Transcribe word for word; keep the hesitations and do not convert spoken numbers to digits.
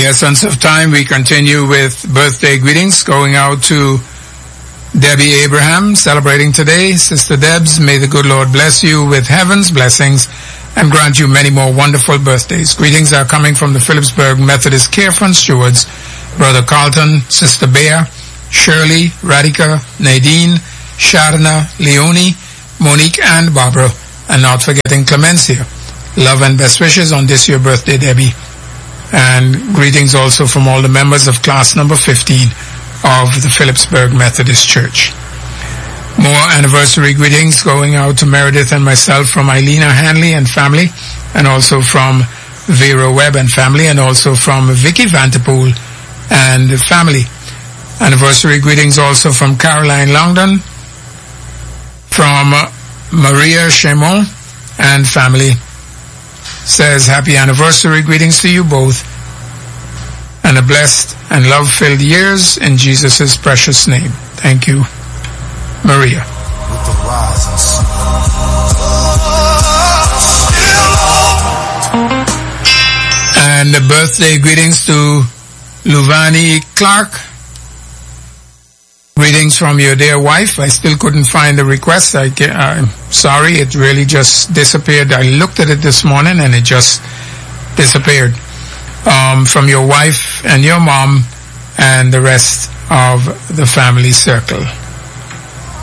essence of time, we continue with birthday greetings going out to Debbie Abraham, celebrating today. Sister Debs, may the good Lord bless you with heaven's blessings and grant you many more wonderful birthdays. Greetings are coming from the Phillipsburg Methodist Care Fund stewards, Brother Carlton, Sister Bea, Shirley, Radhika, Nadine, Sharna, Leonie, Monique, and Barbara, and not forgetting Clemencia. Love and best wishes on this your birthday, Debbie. And greetings also from all the members of class number fifteen of the Phillipsburg Methodist Church. More anniversary greetings going out to Meredith and myself from Eilina Hanley and family, and also from Vera Webb and family, and also from Vicky Vanterpool and family. Anniversary greetings also from Caroline Longdon, from Maria Chemon and family. Says happy anniversary greetings to you both, and a blessed and love-filled years in Jesus' precious name. Thank you, Maria. And the birthday greetings to Luvani Clark. Greetings from your dear wife. I still couldn't find the request. I get, I'm sorry, it really just disappeared. I looked at it this morning and it just disappeared. Um, from your wife and your mom and the rest of the family circle.